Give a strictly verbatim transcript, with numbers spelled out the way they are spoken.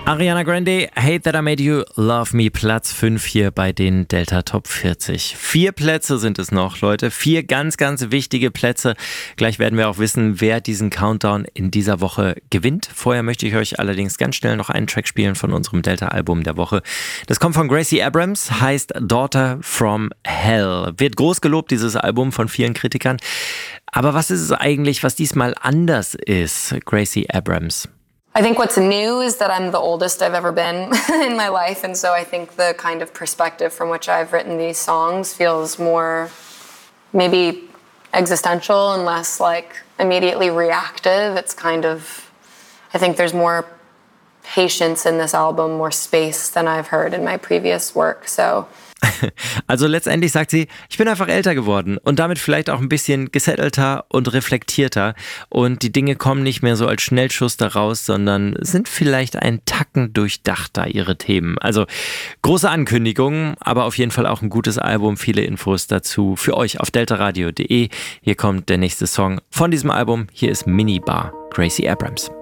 Ariana Grande, Hate That I Made You, Love Me, Platz fünf hier bei den Delta Top vierzig. Vier Plätze sind es noch, Leute. Vier ganz, ganz wichtige Plätze. Gleich werden wir auch wissen, wer diesen Countdown in dieser Woche gewinnt. Vorher möchte ich euch allerdings ganz schnell noch einen Track spielen von unserem Delta-Album der Woche. Das kommt von Gracie Abrams, heißt Daughter from Hell. Wird groß gelobt, dieses Album, von vielen Kritikern. Aber was ist es eigentlich, was diesmal anders ist, Gracie Abrams? I think what's new is that I'm the oldest I've ever been in my life, and so I think the kind of perspective from which I've written these songs feels more maybe existential and less like immediately reactive. It's kind of, I think there's more patience in this album, more space than I've heard in my previous work, so... Also letztendlich sagt sie, ich bin einfach älter geworden und damit vielleicht auch ein bisschen gesettelter und reflektierter und die Dinge kommen nicht mehr so als Schnellschuss da raus, sondern sind vielleicht ein Tacken durchdachter, ihre Themen. Also große Ankündigungen, aber auf jeden Fall auch ein gutes Album, viele Infos dazu für euch auf deltaradio punkt de. Hier kommt der nächste Song von diesem Album, hier ist Minibar, Gracie Abrams.